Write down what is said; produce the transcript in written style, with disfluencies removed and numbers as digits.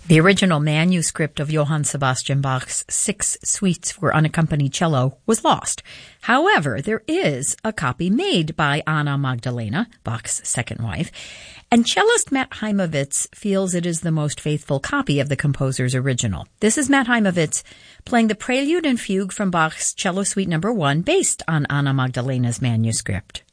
The original manuscript of Johann Sebastian Bach's 6 suites for unaccompanied cello was lost. However, there is a copy made by Anna Magdalena, Bach's second wife, and cellist Matt Heimovitz feels it is the most faithful copy of the composer's original. This is Matt Heimovitz playing the Prelude and Fugue from Bach's Cello Suite No. 1 based on Anna Magdalena's manuscript.